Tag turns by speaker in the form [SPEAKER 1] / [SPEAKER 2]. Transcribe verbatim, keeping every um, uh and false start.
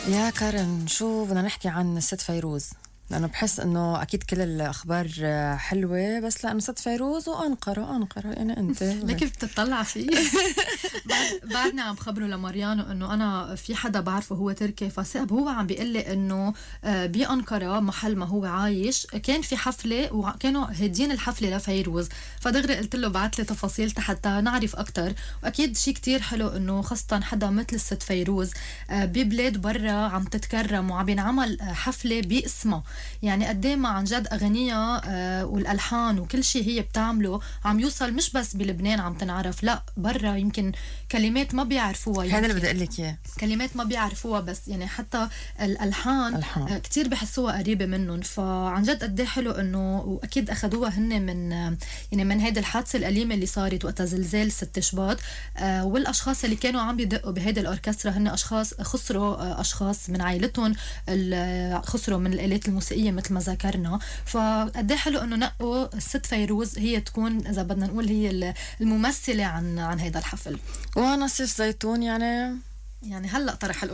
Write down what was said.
[SPEAKER 1] يا كارن، شو بدنا نحكي عن الست فيروز؟ لأنه بحس إنه أكيد كل الأخبار حلوة، بس لأنه ست فيروز وأنقرة أنقرة يعني أنت
[SPEAKER 2] ليك بتطلع فيه. بعد بعدنا عم خبره لماريانو إنه أنا في حدا بعرفه هو تركي، فسأب هو عم بيقول لي إنه بأنقرة محل ما هو عايش كان في حفلة وكانوا هدين الحفلة لفيروز، فدغري قلت له بعت لي تفاصيل حتى نعرف أكتر. وأكيد شيء كتير حلو إنه خاصة حدا مثل الست فيروز ببلاد برا عم تتكرم وعم بينعمل حفلة باسمها. يعني قديه ما عن جد أغنية آه والألحان وكل شيء هي بتعمله عم يوصل مش بس بلبنان عم تنعرف، لا برا يمكن كلمات ما بيعرفوها.
[SPEAKER 1] هذا اللي بدي أقول لك إياه،
[SPEAKER 2] كلمات ما بيعرفوها بس يعني حتى الألحان آه كتير بحسوها قريبة منهم. فعن جد قديه حلو إنه وأكيد أخذوها هن من آه يعني من هيدا الحادثة الأليمة اللي صارت وقت زلزال ست شباط. آه والأشخاص اللي كانوا عم بيدقوا بهيدا الأوركسترا هن أشخاص خسروا آه أشخاص من عائلتهم، خسروا من الآلات الموسيقية مثل ما ذكرنا. فقد حلو انه نقوا الست فيروز هي تكون اذا بدنا نقول هي الممثله عن عن هذا الحفل.
[SPEAKER 1] ونصيف زيتون يعني
[SPEAKER 2] يعني هلا طرح